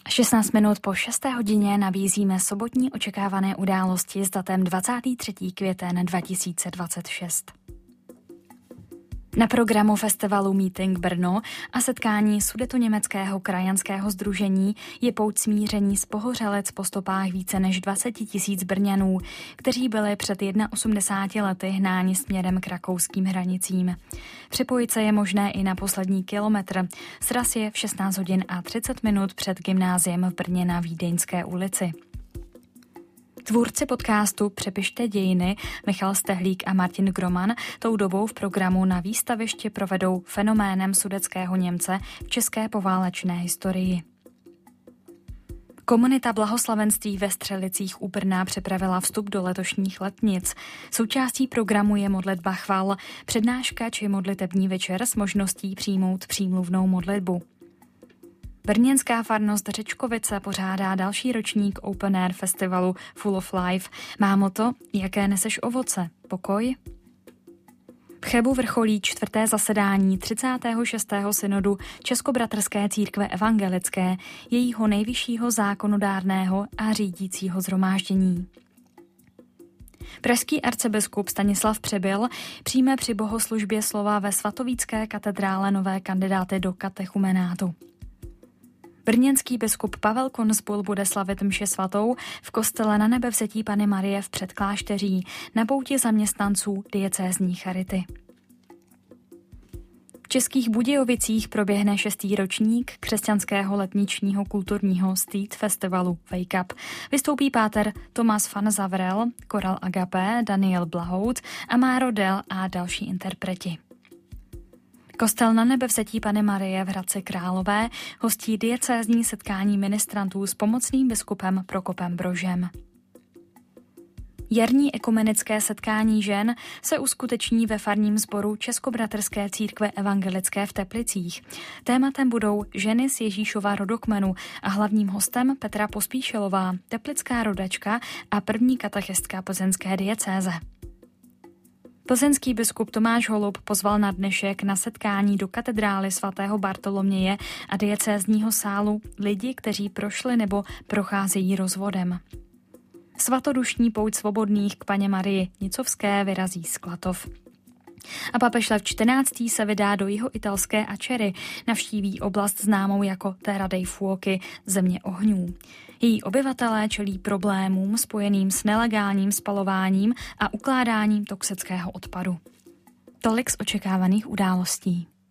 16 minut po 6. hodině nabízíme sobotní očekávané události s datem 23. květen 2026. Na programu festivalu Meeting Brno a setkání Sudetoněmeckého krajanského sdružení je pouť smíření z Pohořelec po stopách více než 20 000 Brňanů, kteří byli před 81 lety hnáni směrem k rakouským hranicím. Připojit se je možné i na poslední kilometr. Sraz je v 16 hodin a 30 minut před gymnáziem v Brně na Vídeňské ulici. Tvůrci podcastu Přepište dějiny Michal Stehlík a Martin Groman tou dobou v programu na výstavišti provedou fenoménem sudetského Němce v české poválečné historii. Komunita Blahoslavenství ve Střelicích u Brna připravila vstup do letošních letnic. Součástí programu je modlitba chval, přednáška či modlitební večer s možností přijmout přímluvnou modlitbu. Brněnská farnost Řečkovice pořádá další ročník Open Air festivalu Full of Life. Má motto Jaké neseš ovoce? Pokoj? V Chebu vrcholí 4. zasedání 36. synodu Českobratrské církve evangelické, jejího nejvyššího zákonodárného a řídícího shromáždění. Pražský arcibiskup Stanislav Přibyl přijme při bohoslužbě slova ve svatovícké katedrále nové kandidáty do katechumenátu. Brněnský biskup Pavel Konzbul bude slavit mši svatou v kostele Na Nebevzetí Panny Marie v Předklášteří na pouti zaměstnanců diecézní charity. V Českých Budějovicích proběhne 6. ročník křesťanského letničního kulturního street festivalu Wake Up. Vystoupí páter Tomáš van Zavrel, Koral Agapé, Daniel Blahout, Amaro Del a další interpreti. Kostel Na Nebevzetí Panny Marie v Hradci Králové hostí diecézní setkání ministrantů s pomocným biskupem Prokopem Brožem. Jarní ekumenické setkání žen se uskuteční ve farním sboru Českobratrské církve evangelické v Teplicích. Tématem budou ženy z Ježíšova rodokmenu a hlavním hostem Petra Pospíšilová, teplická rodačka a první katechistka plzeňské diecéze. Plzeňský biskup Tomáš Holub pozval na dnešek na setkání do katedrály svatého Bartoloměje a diecézního sálu lidi, kteří prošli nebo procházejí rozvodem. Svatodušní pouť svobodných k Panně Marii Nicovské vyrazí z Klatov. A papež Lev XIV. Se vydá do jihoitalské Ačery, navštíví oblast známou jako Terra dei Fuochi, země ohňů. Její obyvatelé čelí problémům spojeným s nelegálním spalováním a ukládáním toxického odpadu. Tolik z očekávaných událostí.